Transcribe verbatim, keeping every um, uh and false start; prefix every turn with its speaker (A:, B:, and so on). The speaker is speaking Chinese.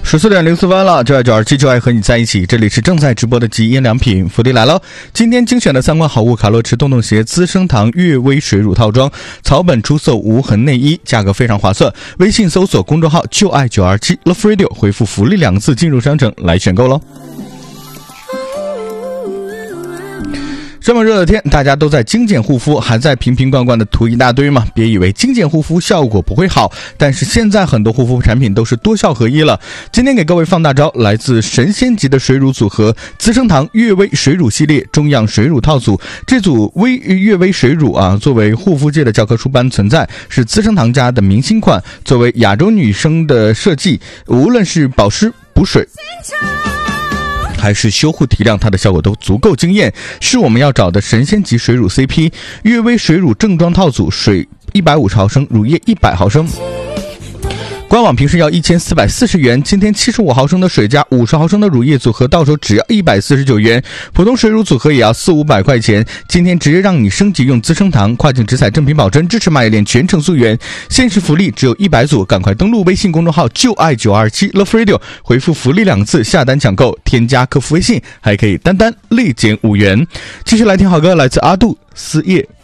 A: 十四点零四分了，就爱九二七，就爱和你在一起。这里是正在直播的极音良品，福利来了。今天精选的三款好物：卡洛驰洞洞鞋、资生堂悦薇水乳套装、草本出色无痕内衣，价格非常划算。微信搜索公众号就爱九二七 Love Radio， 回复福利两个字进入商城来选购喽。这么热的天，大家都在精简护肤，还在瓶瓶罐罐的涂一大堆吗？别以为精简护肤效果不会好，但是现在很多护肤产品都是多效合一了。今天给各位放大招，来自神仙级的水乳组合，资生堂悦薇水乳系列中样水乳套组。这组微悦薇水乳啊，作为护肤界的教科书般存在，是资生堂家的明星款。作为亚洲女生的设计，无论是保湿、补水还是修护提亮，它的效果都足够惊艳，是我们要找的神仙级水乳 C P。 悦薇水乳正装套组，水一百五十毫升，乳液一百毫升，官网平时要一千四百四十元，今天七十五毫升的水加五十毫升的乳液组合，到手只要一百四十九元。普通水乳组合也要四五百块钱，今天直接让你升级用资生堂跨境直采正品保真，支持蚂蚁链全程溯源，限时福利只有一百组，赶快登录微信公众号就爱九二七 Love Radio， 回复福利两个字下单抢购，添加客服微信还可以单单立减五元。继续来听好歌，来自阿杜思夜。